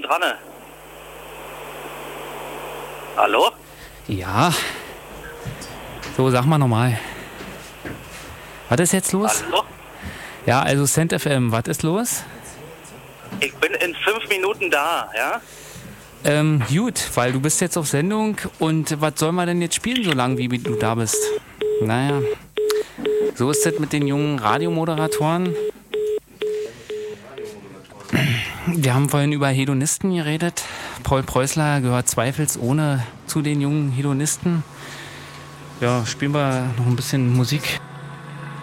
dran. Hallo? Ja. So, sag mal nochmal. Was ist jetzt los? Hallo? Ja, also Cent FM, was ist los? Ich bin in 5 Minuten da, ja? Gut, weil du bist jetzt auf Sendung und was soll man denn jetzt spielen, so lange wie du da bist? Naja, so ist das mit den jungen Radiomoderatoren. Wir haben vorhin über Hedonisten geredet. Paul Preußler gehört zweifelsohne zu den jungen Hedonisten. Ja, spielen wir noch ein bisschen Musik.